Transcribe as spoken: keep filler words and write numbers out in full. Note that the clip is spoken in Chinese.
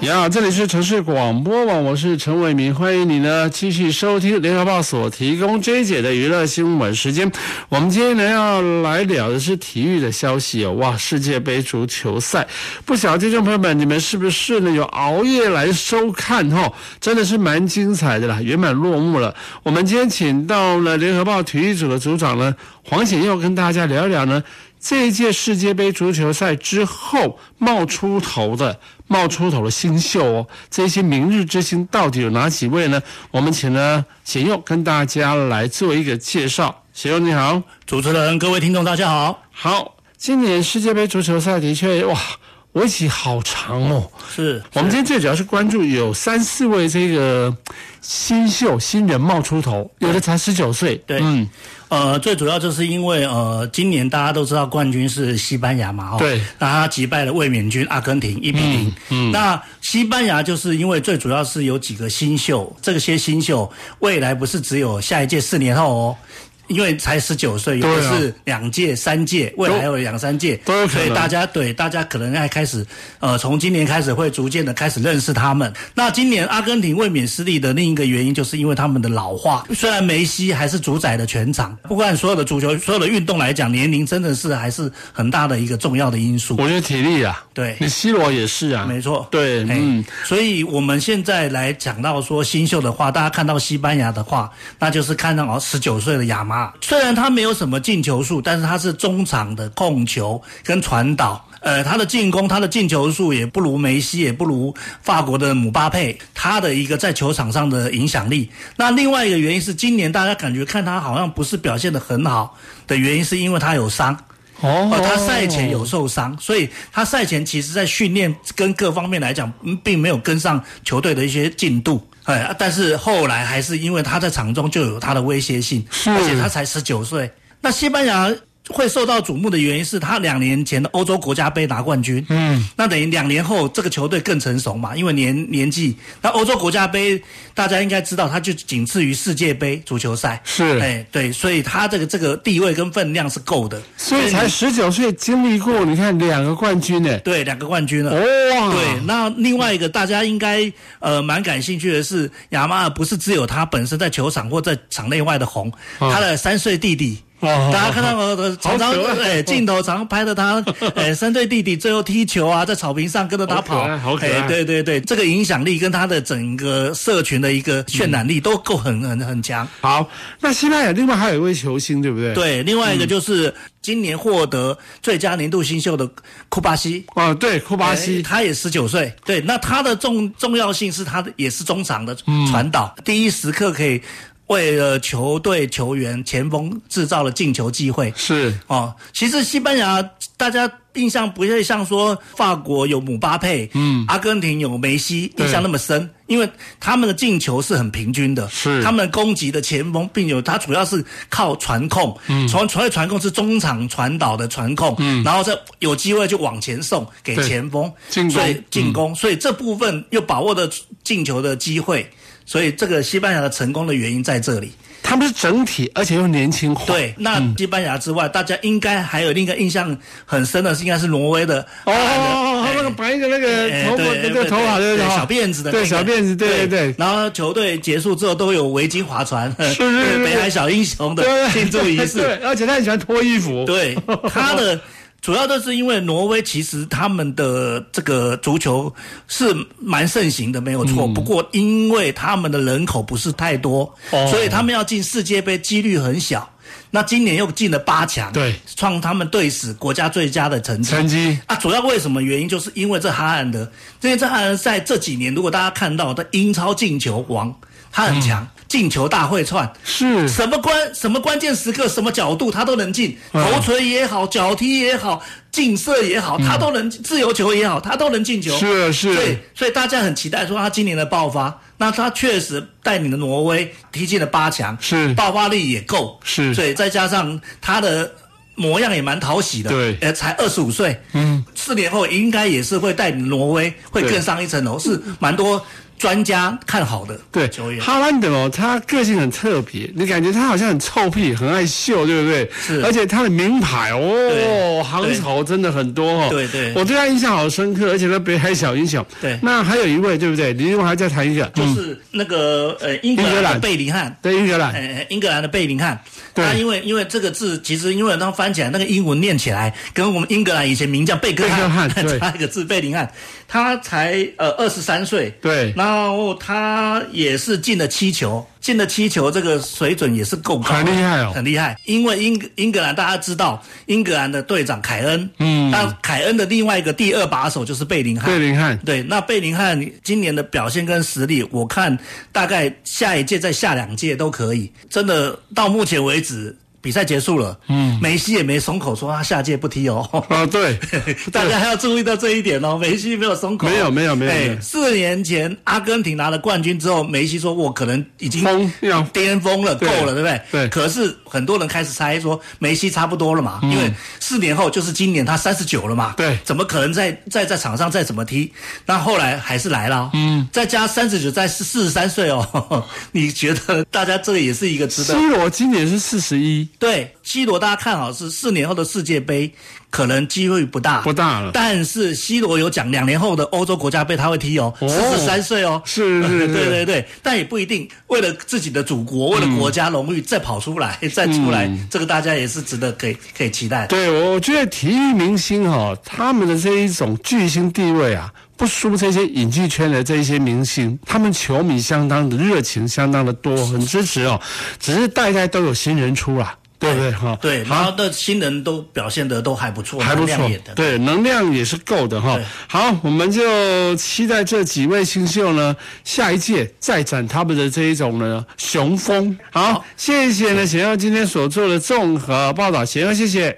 呀，这里是城市广播网，我是陈伟民，欢迎你呢继续收听联合报所提供这一节的娱乐新闻时间。我们今天呢要来聊的是体育的消息哦，哇，世界杯足球赛，不晓得听众朋友们你们是不是呢有熬夜来收看哦？真的是蛮精彩的啦，圆满落幕了。我们今天请到了联合报体育组的组长呢黄显佑跟大家聊一聊呢这一届世界杯足球赛之后冒出头的冒出头的新秀哦，这些明日之星到底有哪几位呢？我们请了显佑跟大家来做一个介绍。显佑你好。 主持人各位听众大家好。 好，今年世界杯足球赛的确哇为期好长哦。 是， 我们今天最主要是关注有三四位这个新秀新人冒出头，有的才十九岁。 对，嗯，呃，最主要就是因为呃，今年大家都知道冠军是西班牙嘛，哦， 对， 那他击败了卫冕军阿根廷一比零。嗯，那西班牙就是因为最主要是有几个新秀，这些新秀未来不是只有下一届四年后哦。因为才十九岁，有的是两届、三届，未来还有两三届，所以大家对大家可能还开始，呃，从今年开始会逐渐的开始认识他们。那今年阿根廷卫冕失利的另一个原因，就是因为他们的老化。虽然梅西还是主宰了全场，不管所有的足球、所有的运动来讲，年龄真的是还是很大的一个重要的因素。 我觉得体力啊， 对， 你 C 罗也是啊， 没错， 对，嗯， 所以我们现在来讲到说新秀的话，大家看到西班牙的话，那就是看到哦十九岁的亚马。虽然他没有什么进球数，但是他是中场的控球跟传导，呃，他的进攻，他的进球数也不如梅西，也不如法国的姆巴佩，他的一个在球场上的影响力。那另外一个原因是，今年大家感觉看他好像不是表现得很好的原因，是因为他有伤。哦，他赛前有受伤，所以他赛前其实在训练跟各方面来讲，并没有跟上球队的一些进度。哎，但是后来还是因为他在场中就有他的威胁性，而且他才十九岁。那西班牙会受到瞩目的原因是他两年前的欧洲国家杯拿冠军，嗯，那等于两年后这个球队更成熟嘛，因为年年纪，那欧洲国家杯大家应该知道，他就仅次于世界杯足球赛， 是， 哎，对，所以他这个这个地位跟分量是够的， 所以才十九岁经历过，你看两个冠军呢， 对，两个冠军了， 哇， 对，那另外一个大家应该呃蛮感兴趣的是，亚马尔不是只有他本身在球场或在场内外的红，哦、他的三岁弟弟。哦、大家看到呃，常常哎镜头常拍的他，哎三岁弟弟最后踢球啊，在草坪上跟着他跑， 好可爱， 哎对对对，这个影响力跟他的整个社群的一个渲染力都够很很很强。 好，那西班牙另外还有一位球星，对不对？ 对，另外一个就是今年获得最佳年度新秀的库巴西。 哦，对，库巴西， 哎、他也十九岁。对，那他的重重要性是他的也是中场的传导，嗯、第一时刻可以。为了球队球员前锋制造了进球机会， 是哦。其实西班牙大家印象不会像说法国有姆巴佩，嗯，阿根廷有梅西印象那么深，因为他们的进球是很平均的， 是他们攻击的前锋并有，他主要是靠传控，嗯，传传传控是中场传导的传控，嗯，然后再有机会就往前送给前锋， 进攻， 所以进攻，嗯、所以这部分又把握的进球的机会。所以这个西班牙的成功的原因在这里， 他们是整体而且又年轻化。 对，那西班牙之外，嗯、大家应该还有另一个印象很深的是，应该是挪威的哦，他那个白一个那个头发，那个头发对对小辫子的， 对小辫子，对对对。 然后球队结束之后都有围巾划船， 是是北海小英雄的庆祝仪式， 对，而且他很喜欢脱衣服。 对，他的。主要都是因为挪威其实他们的这个足球是蛮盛行的，没有错。嗯、不过因为他们的人口不是太多，哦、所以他们要进世界杯几率很小。那今年又进了八强， 对， 创他们队史国家最佳的成绩。 成绩啊，主要为什么原因就是因为这哈兰德，因为这哈兰德在这几年，如果大家看到的英超进球王，他很强。嗯进球大会串， 是什么关什么关键时刻什么角度他都能进，头锤也好，脚踢也好，劲射也好，他都能、嗯、自由球也好，他都能进球。 是是， 所以所以大家很期待说他今年的爆发。那他确实带领的挪威踢进了八强， 是爆发力也够， 是， 所以再加上他的模样也蛮讨喜的， 对， 呃，才二十五岁，嗯，四年后应该也是会带领挪威会更上一层楼，是蛮多。 专家看好的对球员。 哈兰德哦，他个性很特别，你感觉他好像很臭屁，很爱秀，对不对？ 是， 而且他的名牌哦，行头真的很多哦。 对对， 我对他印象好深刻，而且他北海小英雄。 对， 那还有一位，对不对？你另外还再谈一个， 就是那个呃英格兰的贝林汉。 对，英格兰， 呃，英格兰的贝林汉。他因为因为这个字，其实因为他翻起来那个英文念起来，跟我们英格兰以前名叫贝克汉差一个字，贝林汉。他才呃二十三岁， 对， 然后他也是进了七球，进了七球，这个水准也是够高， 很厉害哦， 很厉害。因为英英格兰大家知道，英格兰的队长凯恩，嗯，那凯恩的另外一个第二把手就是贝林汉， 贝林汉， 对，那贝林汉今年的表现跟实力，我看大概下一届再下两届都可以，真的到目前为止。比赛结束了，嗯，梅西也没松口说他下届不踢哦。 啊，对， 大家还要注意到这一点哦。梅西没有松口， 没有，没有，没有。 哎，四年前阿根廷拿了冠军之后，梅西说我可能已经巅峰了，够了，对不对？ 对。 可是很多人开始猜说梅西差不多了嘛，嗯、因为四年后就是今年他三十九了嘛， 对， 怎么可能在在在场上再怎么踢？那后来还是来了、哦，嗯，再加三十九，再四十三岁哦。呵呵你觉得大家这个也是一个值得 ？C 罗今年是四十一。 对 ，C 罗大家看好是四年后的世界杯，可能机会不大， 不大了。 但是 C 罗有讲，两年后的欧洲国家杯他会踢哦，四十三岁哦， 是是是， 对对对，但也不一定为了自己的祖国，为了国家荣誉再跑出来，嗯、再出来，嗯、这个大家也是值得可以可以期待的。 对，我觉得体育明星哦，他们的这一种巨星地位啊。不输这些影剧圈的这些明星，他们球迷相当的热情，相当的多，很支持哦。只是代代都有新人出啦，对不对哈？ 对，然后的新人都表现得都还不错， 还不错，对，能量也是够的哈。好，我们就期待这几位新秀呢，下一届再展他们的这一种呢雄风。好，好谢谢呢贤佑今天所做的综合报道，贤佑谢谢。